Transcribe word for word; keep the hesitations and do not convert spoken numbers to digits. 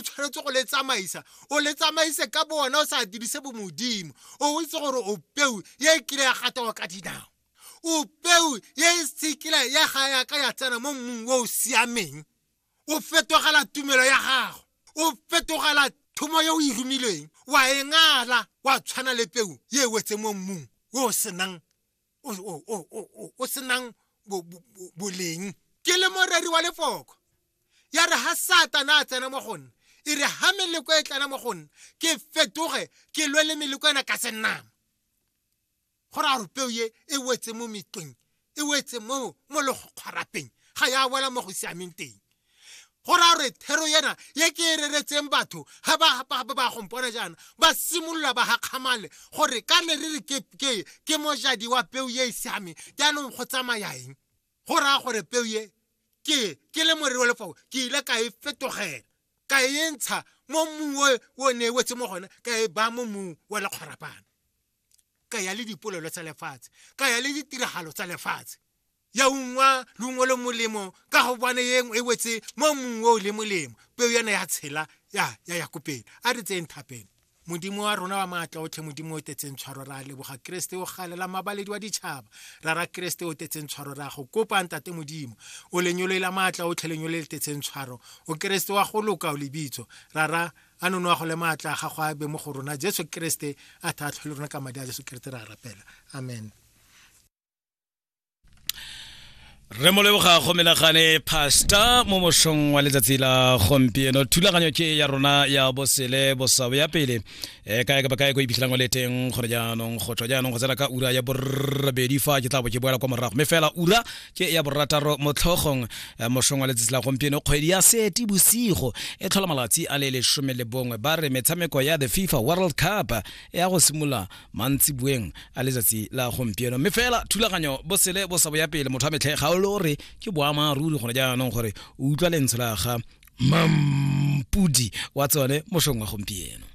tshwanetse go le tsamaisa o le tsamaise ka bona o sa dirise bo modimo o itse gore o peu ye kile ya gata ka dinao o peu ye tsikila ya ga ya ka ya tsena mo mmung o siameng o fetogela tumelo ya gago o fetogela thumo yo e rumileng wa engala wa tshwana le peu ye wetse mo mmung o senang o o o o senang boleng ke le moreri wa lefoko ya re ha satana a tsena mo gone e re ha meleko e tlana mo gone ke fetoge ke lwele meleko ena ka senama gora re peu ye e wetse mo mitweng e wetse mo mo le kgwarapeng ga ya bola mo go siameng teng gora re thero yena ye ke reretseng batho ha ba ba ba gompona jana ba simolla ba ha khamale gore ka le re ke ke ke mojadi wa peu ye siame ya no go tsamaya eng gora gore peu ye ke ke le morero wa lefoko ke ile ka e fetogela ka e ntsha mo mmuwe o ne wetse mo gona ka e ba mo mmu wa le kgorapana ka ya le dipolelo tsa lefatshe ka ya le ditiragalo tsa lefatshe ya ungwa lungo le molemo ka go bona yeng e wetse mo mmuwe le molemo peu yana ya tshela ya ya ya kopela a re tseng thapeng modimo wa rona wa maatla o tle modimo o tetseng tshwaro ra leboga Kriste o galela mabaledi wa ditšhaba ra ra Kriste o tetseng tshwaro ra go kopa ntate modimo o lenyolela maatla o tle lenyole le tetseng tshwaro o Kriste wa go loka o lebitso ra ra anono wa go le maatla ga go a be mo go rona Jesu Kriste a tla tlhole rona ka madi a Jesu Kriste ra rapela amen. re mo leboga go menagane pastor mo mošong wa letsatsi la gompieno thulaganyo ke ya rona ya bosele bosabo ya pele e kae ka bakae go iphitlhang le teng gore jaanong go tswa jaanong go tsela ka ura ya borobedi fa ke tla bo ke boela kwa morago me fela ura ke ya borataro mo tlhogong mošong wa letsatsi la gompieno kgwedi ya seti bosigo e tlhola malatsi a le lesome le bongwe ba re metshameko ya the FIFA World Cup ya go simula mantsi bueng a letsatsi la gompieno me fela thulaganyo bosele bosabo ya pele motho a metlhe lore ke boama ruri gone jaanong gore o utlwa lentsho la ga mampudi wa tsone mošong wa gompieno.